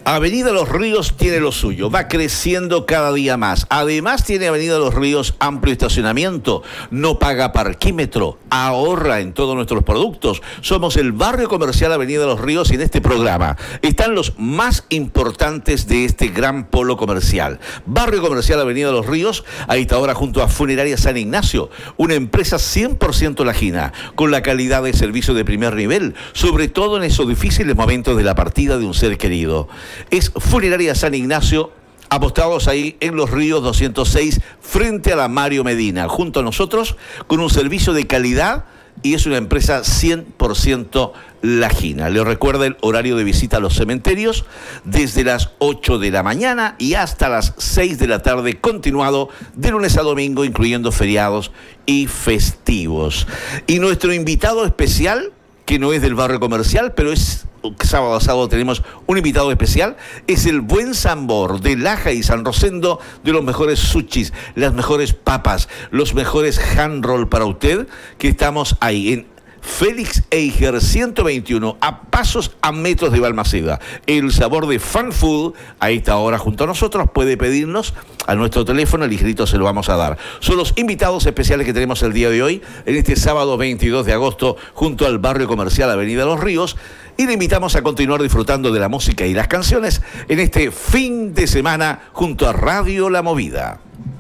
Avenida Los Ríos tiene lo suyo, va creciendo cada día más. Además tiene Avenida Los Ríos amplio estacionamiento, no paga parquímetro, ahorra en todos nuestros productos. Somos el barrio comercial Avenida Los Ríos y en este programa están los más importantes de este gran polo comercial. Barrio comercial Avenida Los Ríos, ahí está ahora junto a Funeraria San Ignacio, una empresa 100% lajina, con la calidad de servicio de primer nivel, sobre todo en esos difíciles momentos de la partida de un ser querido. Es Funeraria San Ignacio, apostados ahí en Los Ríos 206, frente a la Mario Medina, junto a nosotros, con un servicio de calidad, y es una empresa 100% lajina. Le recuerda el horario de visita a los cementerios, desde las 8 de la mañana y hasta las 6 de la tarde, continuado de lunes a domingo, incluyendo feriados y festivos. Y nuestro invitado especial, que no es del barrio comercial, pero es sábado a sábado tenemos un invitado especial, es el Buen Sabor de Laja y San Rosendo, de los mejores sushis, las mejores papas, los mejores hand roll para usted, que estamos ahí en Félix Eiger 121, a metros de Balmaceda. El sabor de Fan Food, ahí está ahora junto a nosotros, puede pedirnos a nuestro teléfono, el ligerito se lo vamos a dar. Son los invitados especiales que tenemos el día de hoy, en este sábado 22 de agosto, junto al barrio comercial Avenida Los Ríos, y le invitamos a continuar disfrutando de la música y las canciones en este fin de semana junto a Radio La Movida.